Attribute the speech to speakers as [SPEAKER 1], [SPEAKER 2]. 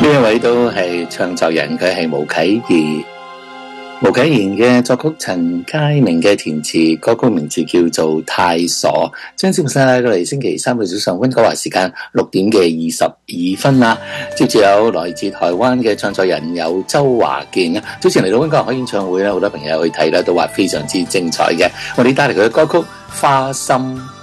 [SPEAKER 1] 一位都係唱作人，佢係巫啟賢。巫啟賢嘅作曲，陳佳明嘅填詞，歌曲名字叫做《太傻》。將節目晒過嚟，星期三嘅早上溫哥華時間6點嘅22分啦。接住有來自台灣嘅唱作人有周華健啊。早前嚟到溫哥華開演唱會咧，好多朋友去睇啦，都話非常之精彩嘅。我哋帶嚟佢嘅歌曲《花心》。